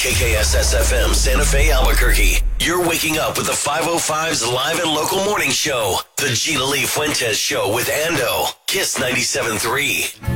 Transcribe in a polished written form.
KKSS FM Santa Fe, Albuquerque. You're waking up with the 505's live and local morning show. The Gina Lee Fuentes Show with Ando. Kiss 97.3.